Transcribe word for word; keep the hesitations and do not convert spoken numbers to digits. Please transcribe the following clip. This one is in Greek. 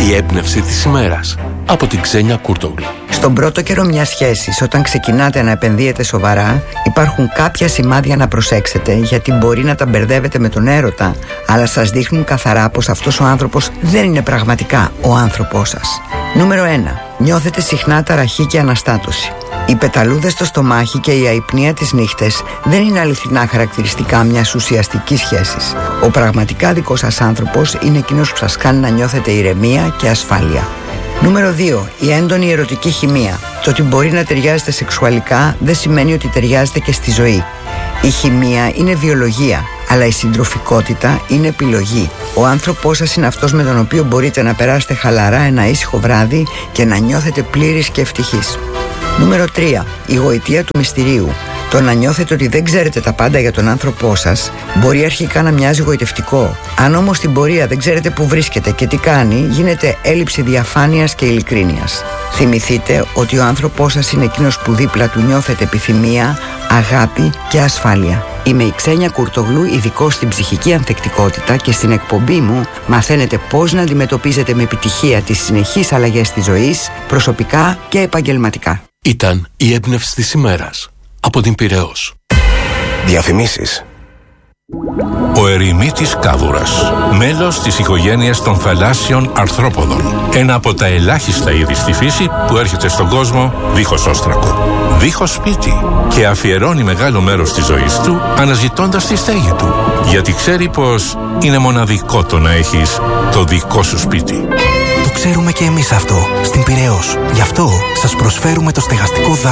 Η έμπνευση της ημέρας από την Ξένια Κούρτογλου. Στον πρώτο καιρό μιας σχέσης, όταν ξεκινάτε να επενδύετε σοβαρά, υπάρχουν κάποια σημάδια να προσέξετε, γιατί μπορεί να τα μπερδεύετε με τον έρωτα, αλλά σας δείχνουν καθαρά πως αυτός ο άνθρωπος δεν είναι πραγματικά ο άνθρωπός σας. Νούμερο ένα. Νιώθετε συχνά ταραχή και αναστάτωση. Οι πεταλούδες στο στομάχι και η αϊπνία τις νύχτες δεν είναι αληθινά χαρακτηριστικά μιας ουσιαστικής σχέσης. Ο πραγματικά δικός σας άνθρωπος είναι εκείνος που σας κάνει να νιώθετε ηρεμία και ασφάλεια. Νούμερο δύο. Η έντονη ερωτική χημεία. Το ότι μπορεί να ταιριάζετε σεξουαλικά δεν σημαίνει ότι ταιριάζετε και στη ζωή. Η χημεία είναι βιολογία, αλλά η συντροφικότητα είναι επιλογή. Ο άνθρωπός σας είναι αυτός με τον οποίο μπορείτε να περάσετε χαλαρά ένα ήσυχο βράδυ και να νιώθετε πλήρης και ευτυχής. Νούμερο τρία. Η γοητεία του μυστηρίου. Το να νιώθετε ότι δεν ξέρετε τα πάντα για τον άνθρωπό σας μπορεί αρχικά να μοιάζει γοητευτικό. Αν όμως στην πορεία δεν ξέρετε που βρίσκεται και τι κάνει, γίνεται έλλειψη διαφάνειας και ειλικρίνειας. Θυμηθείτε ότι ο άνθρωπός σας είναι εκείνος που δίπλα του νιώθετε επιθυμία, αγάπη και ασφάλεια. Είμαι η Ξένια Κούρτογλου, ειδικός στην ψυχική ανθεκτικότητα, και στην εκπομπή μου μαθαίνετε πώς να αντιμετωπίζετε με επιτυχία τις συνεχείς αλλαγές της ζωής, προσωπικά και επαγγελματικά. Ήταν η έμπνευση της ημέρας από την Πειραιώς. Διαφημίσεις. Ο ερημίτης κάβουρας, μέλος της οικογένειας των θαλάσσιων αρθρόποδων. Ένα από τα ελάχιστα είδη στη φύση που έρχεται στον κόσμο δίχως όστρακο, δίχως σπίτι, και αφιερώνει μεγάλο μέρος της ζωής του αναζητώντας τη στέγη του. Γιατί ξέρει πως είναι μοναδικό το να έχεις το δικό σου σπίτι. Το ξέρουμε και εμείς αυτό στην Πειραιώς. Γι' αυτό σας προσφέρουμε το στεγαστικό δάνειο